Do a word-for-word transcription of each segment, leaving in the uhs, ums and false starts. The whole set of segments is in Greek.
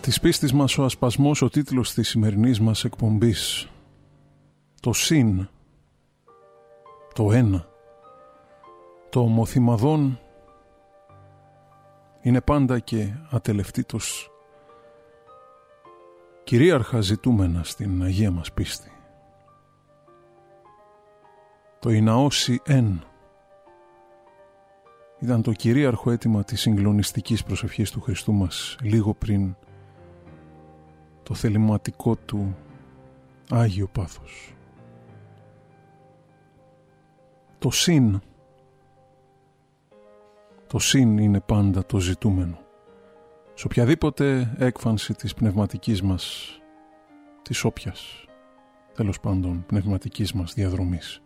Της πίστης μας ο ασπασμός, ο τίτλος της σημερινής μας εκπομπής. Το συν, το ένα, το ομοθυμαδόν είναι πάντα και ατελευτήτως κυρίαρχα ζητούμενα στην Αγία μας πίστη. Το «Ιναώσει εν» ήταν το κυρίαρχο αίτημα της συγκλονιστικής προσευχής του Χριστού μας λίγο πριν το θεληματικό του Άγιο Πάθος. Το συν, το συν είναι πάντα το ζητούμενο σε οποιαδήποτε έκφανση της πνευματικής μας, της όποιας, τέλος πάντων, πνευματικής μας διαδρομής.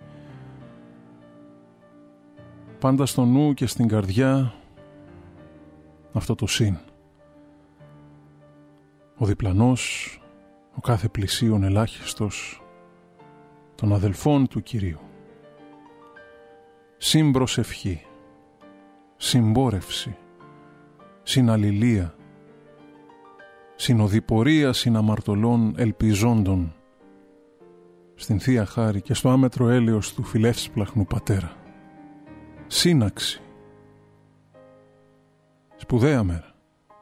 Πάντα στο νου και στην καρδιά αυτό το συν. Ο διπλανός, ο κάθε πλησίον ελάχιστος των αδελφών του Κυρίου. Συμπροσευχή, συμπόρευση, συναλληλία, συνοδοιπορία συναμαρτωλών ελπιζόντων στην Θεία Χάρη και στο άμετρο έλεος του φιλεύσπλαχνου Πατέρα. Σύναξη, σπουδαία μέρα.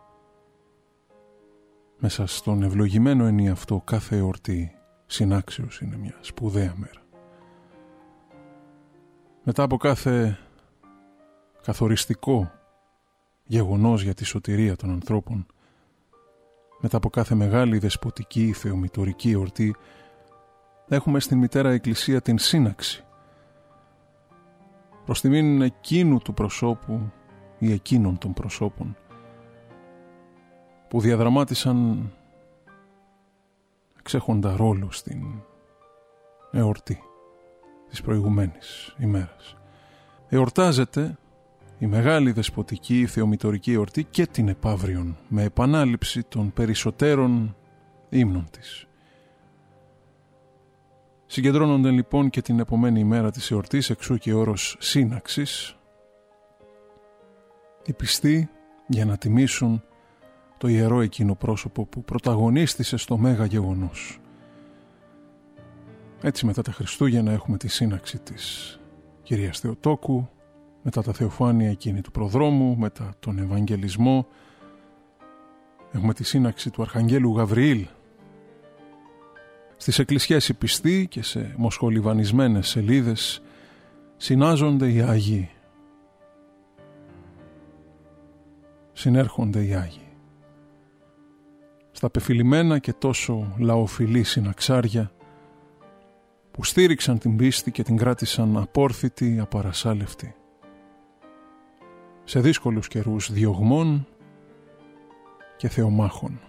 Μέσα στον ευλογημένο ενιαυτό κάθε εορτή συνάξεως είναι μια σπουδαία μέρα. Μετά από κάθε καθοριστικό γεγονός για τη σωτηρία των ανθρώπων, μετά από κάθε μεγάλη δεσποτική θεομητορική εορτή, έχουμε στην Μητέρα Εκκλησία την σύναξη προς τιμήν εκείνου του προσώπου ή εκείνων των προσώπων που διαδραμάτισαν εξέχοντα ρόλο στην εορτή της προηγουμένης ημέρας. Εορτάζεται η μεγάλη δεσποτική θεομητορική εορτή και την επαύριον με επανάληψη των περισσότερων ύμνων της. Συγκεντρώνονται λοιπόν και την επομένη ημέρα της εορτής, εξού και όρος σύναξης, οι πιστοί για να τιμήσουν το ιερό εκείνο πρόσωπο που πρωταγωνίστησε στο μέγα γεγονός. Έτσι μετά τα Χριστούγεννα έχουμε τη σύναξη της Κυρίας Θεοτόκου, μετά τα Θεοφάνεια εκείνη του προδρόμου, μετά τον Ευαγγελισμό έχουμε τη σύναξη του Αρχαγγέλου Γαβριήλ. Στις εκκλησιές οι πιστοί και σε μοσχολιβανισμένες σελίδες συνάζονται οι Άγιοι. Συνέρχονται οι Άγιοι. Στα πεφυλημένα και τόσο λαοφιλή συναξάρια που στήριξαν την πίστη και την κράτησαν απόρθητη, απαρασάλευτη. Σε δύσκολους καιρούς διωγμών και θεομάχων.